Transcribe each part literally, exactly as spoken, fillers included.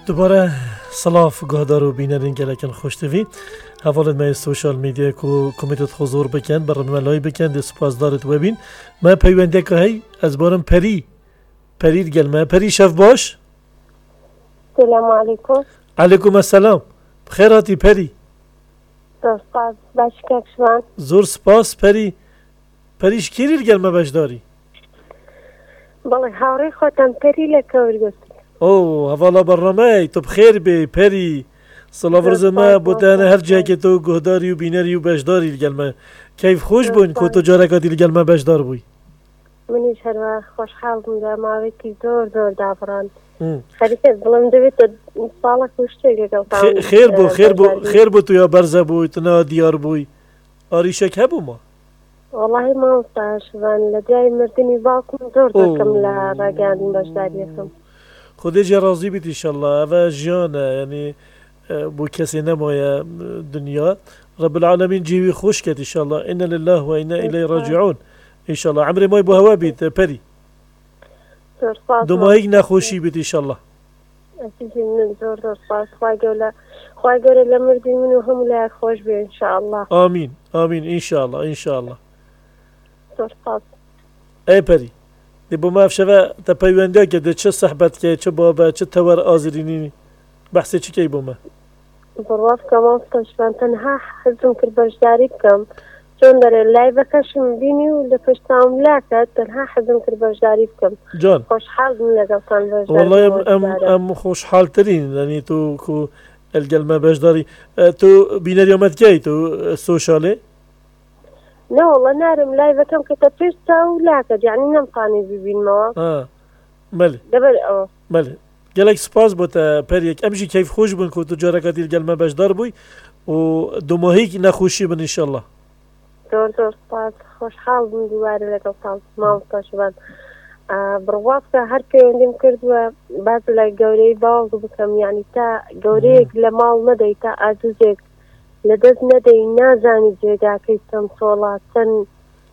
دوباره سلاف گهدار و بینرین گلکن خوشتوی حوالت ما سوشال میدیا کو کمیتت حضور بکن برای ملای بکن دی سپاسدارت وبین ما پیونده که هی از بارم پری پرید گل ما پری شف باش. السلام علیکم. علیکم السلام. خیراتی پری. زور سپاس باش کشوان. زور سپاس پری. پریش کیریر گل ما باش داری. بالله هاوری خودم پری لکوری گست. اوه حوالا برنامه تو بخیر بی پری. سلاورز ما بودن هر جایی که تو گهداری و بینری و بشداری گل ما کیف خوش بون که تو جارکاتی گل ما بشدار بوی. منیش هر وقت خوشحال بودم ماویکی زور زور دابران. خیلی بلند دوید سالا کشته گفتم. خیر بو خیر بو خیر بو تو یا برزه بوی تو نه دیار بوی. آریشک هبو ما. والله ما استاش وان لجای مردنی باکم زور دکم لا راجعین بشداریتم. خودی جرازی بیت انشالله و جان یعنی بو کسی نمای دنیا رب العالمین جیوی خوش کت انشالله إن لله و إنا إليه راجعون انشالله عمر مای بو هوا بیت پری دو ماهی نخوشی بیت انشالله أسيجي من زور زور صاص خواهي قولا خواهي قولا لمردي منو هم لا خوش بي إن شاء الله آمين آمين إن شاء الله إن شاء الله زور صاص أي بري دي بو ما فشفا تبايوانده که ده چه صحبت که چه بابا چه تور آزرينيني بحثي چه كي بو ما برواف كمان تشفان تنها حزم كربجداري بكم چون داره لایو کشم بینی و لپشتام لاکت تنها حزم كربجداري بكم جان خوشحال من لقلتان بجداري والله ام ام خوشحال ترين يعني تو كو القلمة بجداري تو بينر يومت كي تو سوشالي لا والله نارم لايف كم كتبشتا ولاكت يعني نمطاني ببين موا اه مالي دبل اه مالي قالك سباس بوتا بريك امشي كيف خوش بن كو تجاركاتي القلمة بجدار بوي و دو ماهيك نخوشي بن ان شاء الله زور زور سپاس خوشحال بووم دووارە لەگەڵتان ماوەتەشبان بڕواستە هەر پەیوەندیم کردووە باز لە گەورەی باوک بکەم یعنی تا گەورەیەک لە ماڵ نەدەی تا ئازوزێک لەدەست نەدەی نازانی جێگاکەی چەند سۆڵات چەند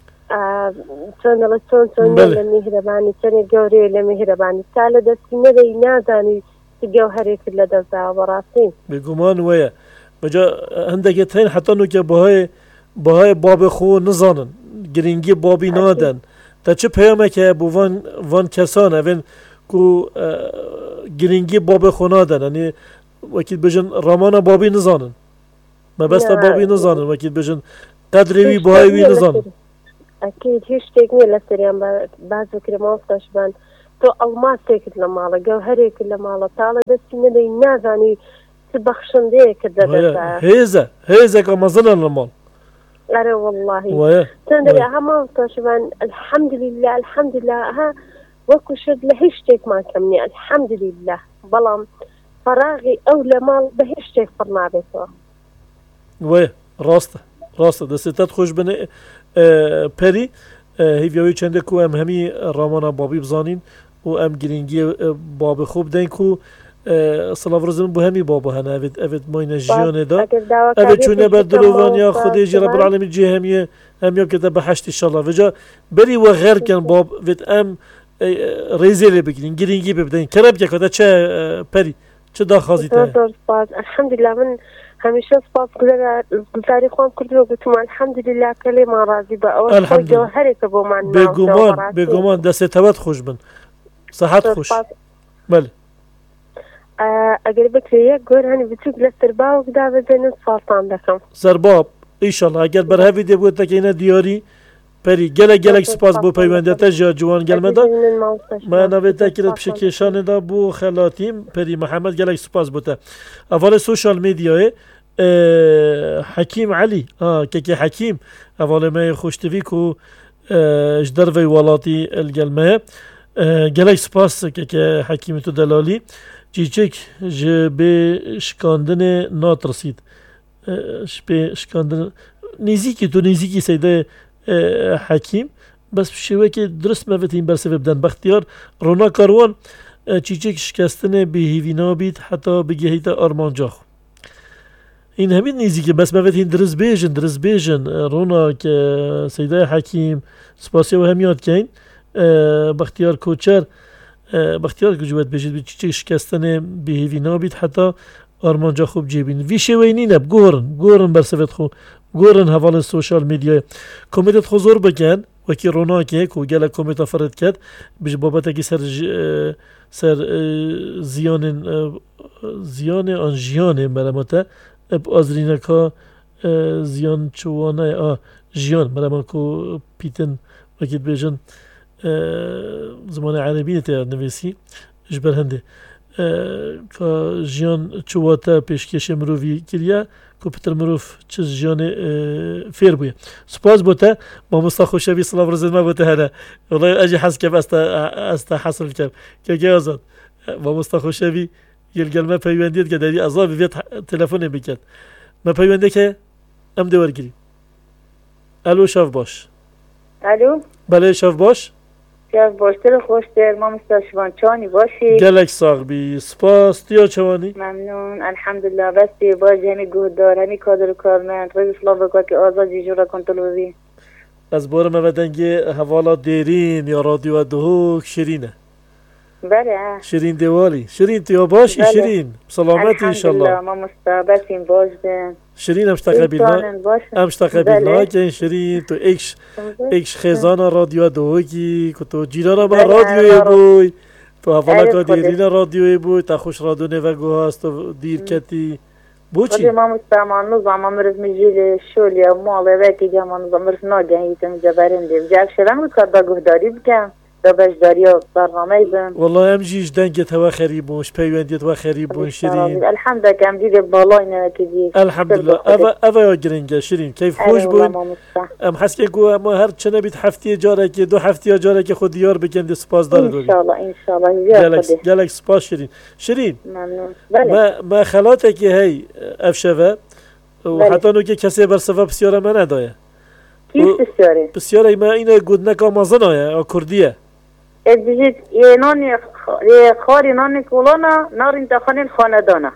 چۆن دەڵێ چۆن چۆن لە میهرەبانی چەندێک گەورەیە لە میهرەبانی تا لە دەستی نەدەی نازانی گەوهەرێکت لەدەستداوە بەڕاستی بێگومان وەیە بەجا هەندێکت هەین حەتا نوکە بەهای بهای باب خو نزانن گرینگی بابی نادن تا چه پیامه که بو وان وان کسان اوین کو گرینگی باب خو نادن یعنی وکیل بجن رامان بابی نزانن ما بس بابی نزانن وکیل بجن قدروی بهایی نزانن اكيد هیچ شتێک نییە لە سەریان باز بکرێ ماوەستەش بان تۆ ئەڵماسێکت لە ماڵە گەوهەرێکت لە ماڵە تاڵە دەستی نەدەی نازانی چ بەخشندەیەکت دەدەسا هێزە هێزێکە مەزنە لە ماڵ أرى والله تندري أهم طشبان الحمد لله الحمد لله ها وكشد لهشتك ما كمني الحمد لله بلام فراغي أولى مال بهشتك فرنا بيتوا وي راسته راسته دستات خوش بني اه بري اه هي فيوي چنده كو ام همي رامان بابي بزانين و ام گرینگی باب خوب دين كو سلاورزم بو همی بابا هنه اوید اوید ماین جیانه دا اوید چونه بردلوان یا خودی جی رب العالمین جی همیه همیاب که دا بحشت انشالله وجا بری و غیر کن باب وید ام ریزیلی بگیرین گرینگی ببدین کرب که کده چه پری چه دا خازی تا الحمدلله من همیشه سپاس گزاری خوام کردو گوتم الحمدلله کلی ما راضی با اول خوی جوهری که بو من بگومان بگومان دست توت خوش بن صحت خوش بله اگر بکریه گور هنی بچوک لستر باو کدا بزنن سالتان دکم سرباب ایشالله اگر بر هفی دی بود که اینا دیاری پری گله گله سپاس بو پیوندته جا جوان گلمه دا ما نوید تکرد بشکیشان دا بو خلاتیم پری محمد گله سپاس بوده اول سوشال میدیای حکیم علی آه که که حکیم اول ما خوشتوی کو اجدر وی ولاتی الگلمه گله سپاس که که حکیم تو دلالی چیچک جبه شکاندن ناترسید شبه شکاندن نزیکی تو نزیکی سیده حکیم بس شوی که درست موتیم بر سبب بدن بختیار رونا کاروان چیچک شکستن به هیوینا بید حتی بگه هیتا آرمان جاخ این همین نزیکی بس موتیم درست بیجن درست بیجن رونا که سیده حکیم سپاسی و همیاد کن بختیار کوچر باختیار گوجوت بجید بی چی شکستن بهیوی نابید حتی آرمانجا خوب جیبین وی شوینی نب گورن گورن برسفت خو گورن حوال سوشال میدیا کمیت خو زور بکن وکی روناکه کو گله کمیت فرد کرد بج بابت کی سر سر زیان زیان آن جیان مرمته اب ازرینه کا زیان چوانه آ جیان مرمت کو پیتن وکیت بجن زمان عربی ته نویسی جبر هنده که جیان چواتا پیشکش مروی کلیه که پتر مروف چیز جیان فیر بوده سپاس بوده ما مستخوشی سلام رزد ما بوده هنه والله اجی حس کب است است حاصل کب که که آزاد ما مستخوشی یلگل ما پیوندید که داری آزاد بیت تلفن بکرد ما پیونده که ام دوار گیری الو شاف باش الو بله شاف باش شاف باشتر خوشتر ما مستشفان چانی باشی گلک ساق بی سپاس تیا چوانی ممنون الحمدلله بستی باش همی گهدار همی کادر کارمند رضی الله بکا که آزاد جیجورا کنتلوزی از بار مودنگی حوالا دیرین یا رادیو دهوک شیرینه بله شیرین دیوالی شیرین تیا باشی بله. شیرین سلامتی انشالله الحمدلله ما مستقبسیم باش ده شیرین امشتا قبیلنا امشتا قبیلنا که شیرین تو ایکش ایکش خیزان رادیو دهوکی که تو جیران ما رادیوی بوی تو حوالا که دیرین رادیوی بوی تا خوش رادیو نوگو هست تو دیر کتی بوچی ما مستعمل نظام مرز مجیل شولیا ماله وکی جمان نظام مرز ناگهیتم جبرن دیم جاک شدن بود کار گهداری بکن دا بجداری و برنامه بم والله ام جیش دنگت هوا خریبونش پیوندیت هوا خریبون شیرین الحمدلله کم دیده بالای نوکی دید الحمدلله اوا اوا یا گرنگه شیرین کیف خوش بون ام حس که گو اما هر چنه بیت هفته جاره که دو هفته جاره که خود دیار بکند سپاس داره دوری انشالله انشالله گلکس گلکس سپاس شیرین شیرین ممنون ما ما خلاته که هی افشوه و حتی نو که کسی بر سبب بسیار من ندایه کیش بسیاره بسیاره ما اینه گودنک آمازنایه کردیه بجید یه نانی خاری نانی کلانا نارین تخانین خاندانا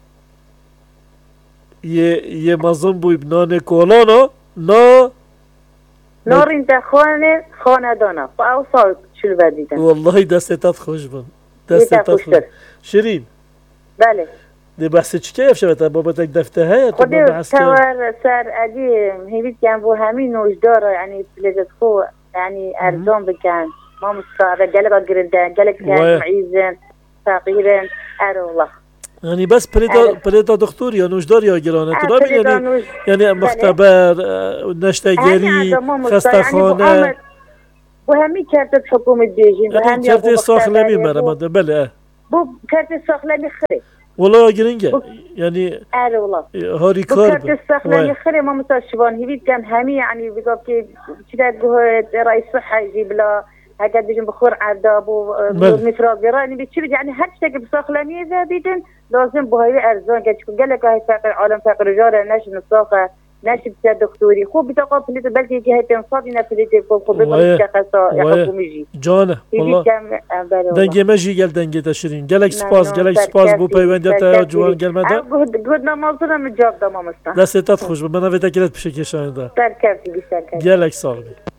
یه یه مازن بوی نان کولانا نا نارین تخانین خاندانا با اوصال شلو بدیدن والله دستت خوش بون دستت خوش شیرین بله دی بحث چی که افشبت بابا تک دفته هیا خودی تور سر ادی هیوید کن بو همین نوجدار یعنی پلیزت خو یعنی ارزان بکن ما مستعد قلبك جردان قلبك معيزن فقيرا ارو الله يعني بس بريدا بريدا دكتور يا نوجدار يا جيرانه ترى يعني يعني مختبر نشتغلي خستخانه وهمي كارت حكومه بيجين وهمي كارت ساخلمي مرمد بله بو كارت ساخلمي خري والله يا جرينجا يعني ارو الله هاري كار كارت ساخلمي خري ما مستشفان هيك كان همي يعني بيقول كي كذا رئيس صحه يجيب له هكذا بيجون بخور عذاب ومفراد يعني بتشي يعني هر شيء بساخلانيه ذا بيجن لازم بهاي ارزان قال لك هاي فقر عالم فقر رجال ناش نساخه ناش بتاع دكتوري خو بتقاط لي بلكي جهه هاي تنصادنا في لي فوق بيقول كخصا حكومي جانه والله دنگه ماجي قال دنگه تشرين قالك سباس قالك سباس بو پیوندت جوان قال مدا قد نمازنا مجاب دمامستا دستت خوش بنا وتا كلت بشكل شاينده سركرتي بسركرتي قالك صاحبي